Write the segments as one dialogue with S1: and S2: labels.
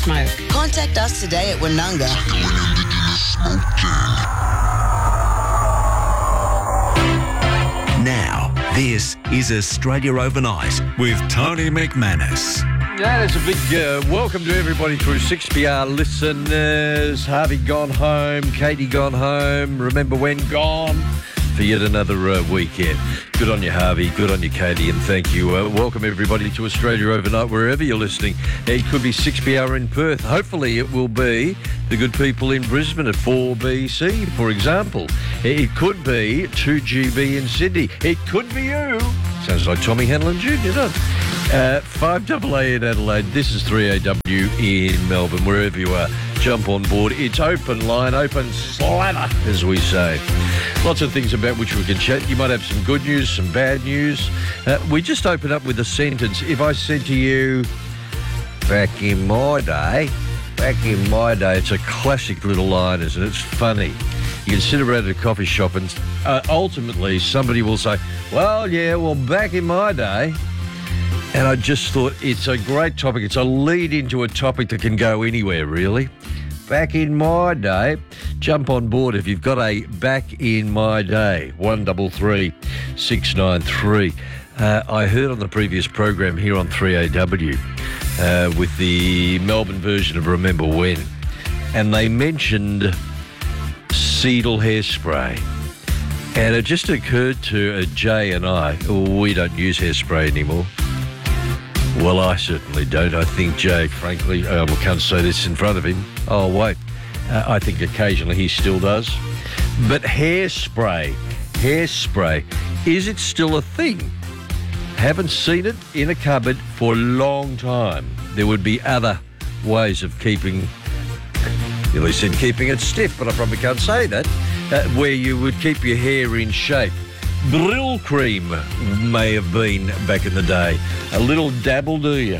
S1: smoke.
S2: Contact us today at Woonunga.
S3: Now, this is Australia Overnight with Tony McManus.
S4: Yeah, that's a big welcome to everybody through 6PR listeners. Harvey gone home, Katie gone home, remember when gone for yet another weekend. Good on you, Harvey. Good on you, Katie. And thank you. Welcome, everybody, to Australia Overnight, wherever you're listening. It could be 6PR in Perth. Hopefully it will be the good people in Brisbane at 4BC, for example. It could be 2GB in Sydney. It could be you. Sounds like Tommy Hanlon Jr., doesn't it? 5AA in Adelaide. This is 3AW in Melbourne. Wherever you are, jump on board. It's open line, open slather, as we say. Lots of things about which we can chat. You might have some good news, some bad news. We just open up with a sentence. If I said to you, back in my day, it's a classic little line, isn't it? It's funny. You can sit around at a coffee shop and ultimately somebody will say, well, back in my day. And I just thought it's a great topic. It's a lead into a topic that can go anywhere, really. Back in my day. Jump on board if you've got a back in my day. 133 693. I heard on the previous program here on 3AW with the Melbourne version of Remember When, and they mentioned Seidel hairspray. And it just occurred to Jay and I, we don't use hairspray anymore. Well, I certainly don't. I think Jay, frankly, I can't say this in front of him. Oh, wait. I think occasionally he still does. But hairspray, is it still a thing? Haven't seen it in a cupboard for a long time. There would be other ways of keeping, at least in keeping it stiff, but I probably can't say that, where you would keep your hair in shape. Brill cream may have been back in the day. A little dabble, do you?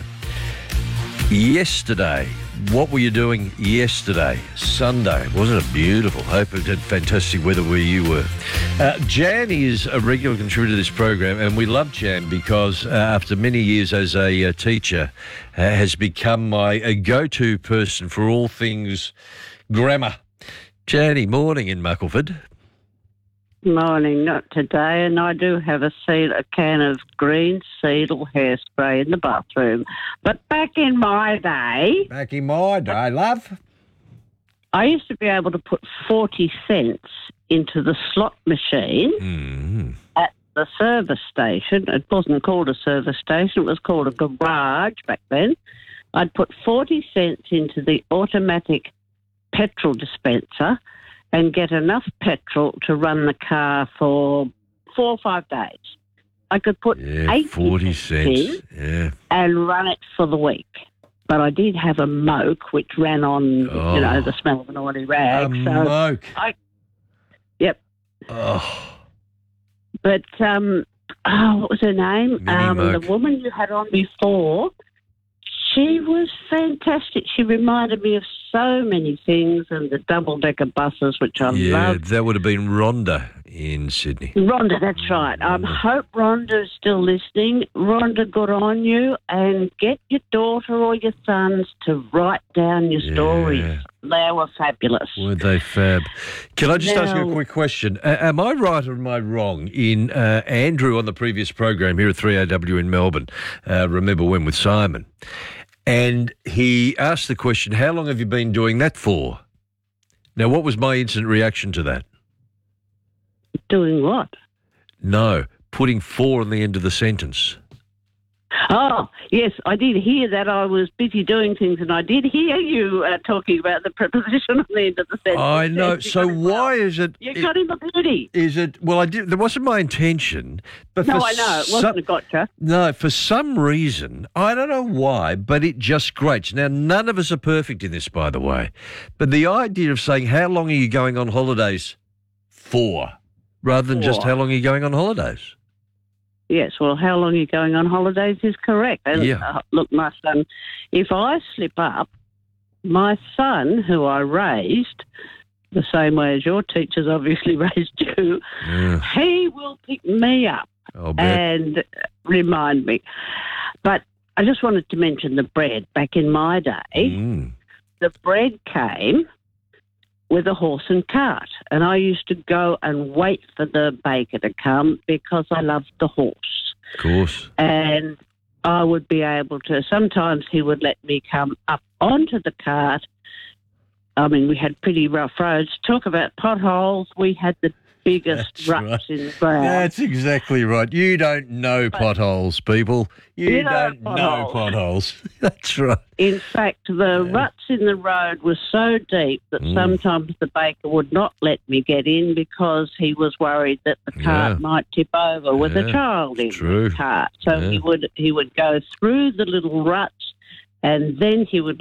S4: Yesterday, what were you doing yesterday? Sunday. Wasn't it beautiful? Hope it had fantastic weather where you were. Jan is a regular contributor to this program, and we love Jan because after many years as a teacher, has become my go-to person for all things grammar. Janie, morning in Muckleford.
S5: Morning, not today, and I do have a can of green Seidel hairspray in the bathroom. But back in my day,
S4: love,
S5: I used to be able to put 40 cents into the slot machine at the service station. It wasn't called a service station, it was called a garage back then. I'd put 40 cents into the automatic petrol dispenser and get enough petrol to run the car for 4 or 5 days. I could put 40 cents in and run it for the week. But I did have a moke which ran on, the smell of an oily rag.
S4: Moke.
S5: Yep.
S4: Oh.
S5: But, what was her name? The woman you had on before, she was fantastic. She reminded me of so many things, and the double-decker buses, which I loved.
S4: Yeah, that would have been Rhonda in Sydney.
S5: Rhonda, that's right. I hope Rhonda's still listening. Rhonda, good on you, and get your daughter or your sons to write down your stories. They were fabulous.
S4: Weren't they fab? Can I just ask you a quick question? Am I right or am I wrong in Andrew on the previous program here at 3AW in Melbourne, Remember When with Simon? And he asked the question, how long have you been doing that for? Now, what was my instant reaction to that?
S5: Doing what?
S4: No, putting 4 on the end of the sentence.
S5: Oh, yes, I did hear that. I was busy doing things, and I did hear you talking about the preposition on the end of the sentence.
S4: I know. So why is it...
S5: You got him a beauty.
S4: Is it... Well, I did. There wasn't my intention. But
S5: no, I know. It wasn't a gotcha.
S4: No, for some reason, I don't know why, but it just grates. Now, none of us are perfect in this, by the way. But the idea of saying, how long are you going on holidays for, rather than just how long are you going on holidays?
S5: Yes, well, how long are you going on holidays is correct. And look, my son, if I slip up, my son, who I raised the same way as your teachers obviously raised you, he will pick me up and remind me. But I just wanted to mention the bread. Back in my day, the bread came with a horse and cart, and I used to go and wait for the baker to come because I loved the horse.
S4: Of course.
S5: And I would be able to, sometimes he would let me come up onto the cart. I mean, we had pretty rough roads. Talk about potholes. We had the biggest ruts in the ground.
S4: That's exactly right. You don't know potholes, people. You don't know potholes. That's right.
S5: In fact, the ruts in the road were so deep that sometimes the baker would not let me get in because he was worried that the cart might tip over with a child in the cart. So he would go through the little ruts, and then he would